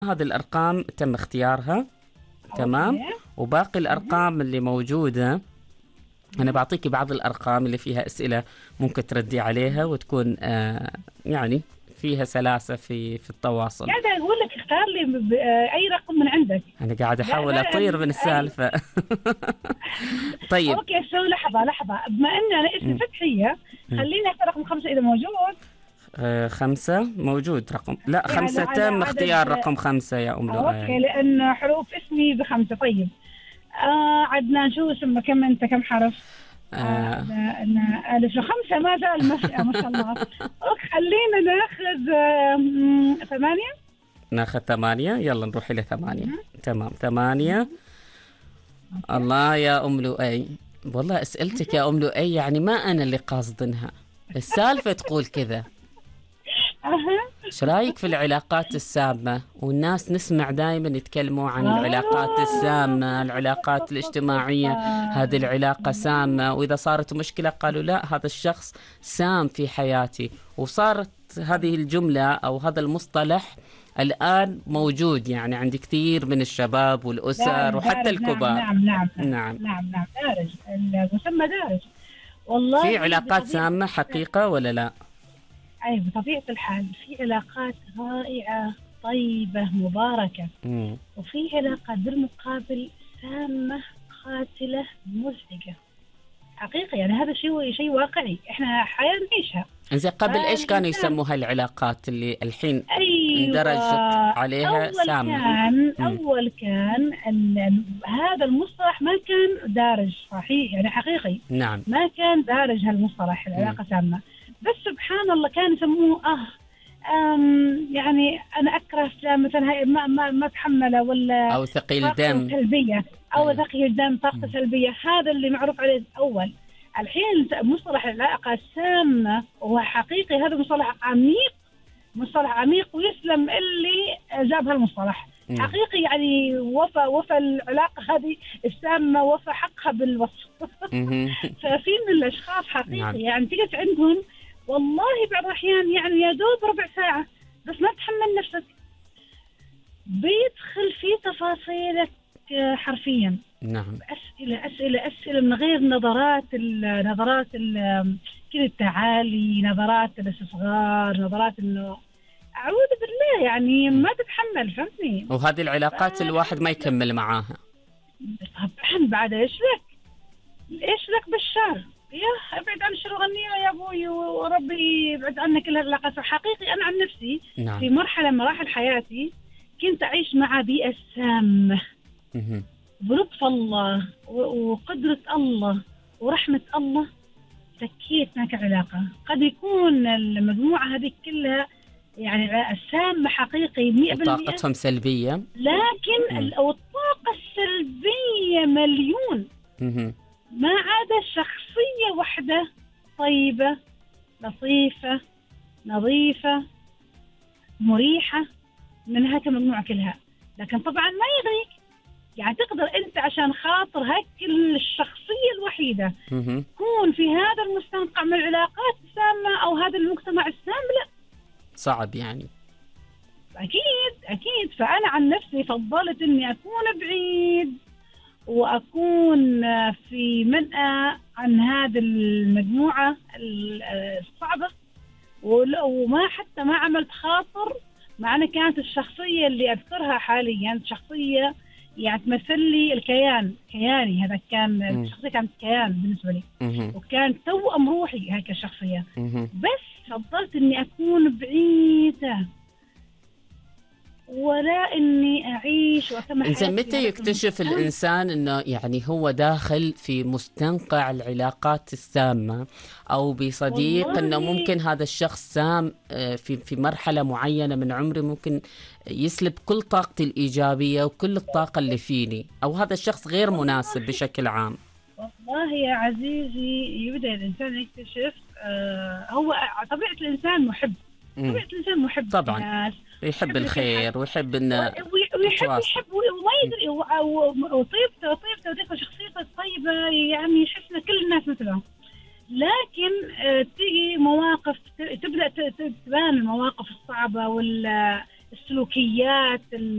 هذه الأرقام تم اختيارها. تمام. اوكي. وباقي مهم. الأرقام اللي موجودة أنا مهم. بعطيكي بعض الأرقام اللي فيها أسئلة ممكن تردي عليها وتكون يعني فيها سلاسة في التواصل. قاعدة اقول لك اختار لي اي رقم من عندك. أنا قاعد لا أحاول لا أطير من اي. السالفة. طيب. اوكي، سو لحظة بما ان انا اسمي م- فتحية، م. خليني اختار رقم 5 اذا موجود. 5 موجود رقم، لا يعني 5 على تم عدد. اختيار رقم 5 يا أم اوكي، لؤي. لان حروف اسمي ب5. طيب. عدنان، شو اسمه؟ كم انت كم حرف؟ آه ألف 5 ما زال ما شاء الله. اوكي، خلينا ناخذ 8. ناخذ 8، يلا نروح إلى 8. تمام 8. اوكي. الله يا أم لؤي، والله أسئلتك يا أم لؤي يعني ما أنا اللي قاصدنها، السالفة تقول كذا. اها. ايش رايك في العلاقات السامة؟ والناس نسمع دائما يتكلموا عن العلاقات السامة، العلاقات الاجتماعية، هذه العلاقة سامة، وإذا صارت مشكلة قالوا لا هذا الشخص سام في حياتي. وصارت هذه الجملة أو هذا المصطلح الآن موجود يعني عند كثير من الشباب والأسر وحتى دارج. نعم الكبار. نعم نعم نعم نعم. نعم نعم دارج. المسمى دارج. والله في علاقات بطبيعة. سامة حقيقة ولا لا؟ أي بطبيعة الحال في علاقات رائعة طيبة مباركة، مم. وفي علاقات بالمقابل سامة قاتلة مزعجة حقيقة. يعني هذا شيء واقعي، احنا حياة نعيشها. إنزين قبل إيش كانوا فالإنسان. يسموها العلاقات اللي الحين أيوة. اندرجت عليها أول سامة؟ كان مم. أول كان هذا المصطلح ما كان دارج صحيح، يعني حقيقي نعم. ما كان دارج هالمصطلح مم. العلاقة سامة. بس سبحان الله كانوا يسموه يعني أنا أكره فلان مثلا، هاي ما أتحمله، ولا أو ثقيل طاقته دم. سلبية، أو أيوة. ثقيل الدم طاقته مم. سلبية. هذا اللي معروف عليه الأول. الحين مصطلح العلاقة السامة هو حقيقي، هذا مصطلح عميق، مصطلح عميق، ويسلم اللي جاب هالمصطلح. نعم. حقيقي يعني وفى العلاقة هذه السامة، وفى حقها بالوصف. مهم. ففي من الأشخاص نعم. حقيقي يعني تجلس عندهم والله بعض الأحيان يعني يا دوب ربع ساعة بس ما تحمل نفسك، بيدخل في تفاصيلك حرفيا. نعم. أسئلة أسئلة أسئلة من غير نظرات كذا التعالي، نظرات الاستصغار، نظرات إنه أعوذ بالله يعني ما تتحمل، فهمتني؟ وهذه العلاقات الواحد ما يكمل معاها. طبعا بعد إيش لك بالشر؟ يا ابعد عن الشر وغنيمة يا أبوي، وربي يبعد عنا كل هالعلاقات. حقيقي أنا عن نفسي نعم. في مرحلة من مراحل حياتي كنت أعيش مع بيئة سامة، مهم. بلطف الله وقدرة الله ورحمة الله سكيت هناك علاقة. قد يكون المجموعة هذه كلها يعني السامة حقيقي 100%، وطاقتهم سلبية. لكن مم. الطاقة السلبية مليون، مهم. ما عدا شخصية واحدة طيبة لطيفة نظيفة مريحة من هاك المجموعة كلها. لكن طبعا ما يغنيك، يعني تقدر أنت عشان خاطر هاك الشخصية الوحيدة مهم. تكون في هذا المستنقع من العلاقات السامة أو هذا المجتمع السام؟ لا، صعب يعني. أكيد. فأنا عن نفسي فضلت إني أكون بعيد وأكون في منأى عن هذه المجموعة الصعبة، وما حتى ما عملت خاطر، مع أن كانت الشخصية اللي أذكرها حاليا شخصية يعني تمثل لي كياني. هذا كان الشخصية كانت كيان بالنسبة لي، مهم. وكانت توأم روحي هيك الشخصية. مهم. بس فضلت إني أكون بعيدة ولا إني أعيش وأكمل إنسان حياتي متى بهذا يكتشف المكان. الإنسان إنه يعني هو داخل في مستنقع العلاقات السامة، أو بصديق إنه والله ممكن هذا الشخص سام في مرحلة معينة من عمري ممكن يسلب كل طاقتي الإيجابية وكل الطاقة اللي فيني، أو هذا الشخص غير مناسب والله بشكل عام. والله يا عزيزي، يبدأ الإنسان يكتشف. هو طبيعة الإنسان محب، مم. طبيعة الإنسان محب طبعا الناس، يحب يحب لك الحق، الخير ويحب إنه يتواصل. ويحب وما يدري، وطيبته وديكه شخصيته طيبة، يعني يحسنا كل الناس مثله. لكن تيجي مواقف تبدأ تبان المواقف الصعبة السلوكيات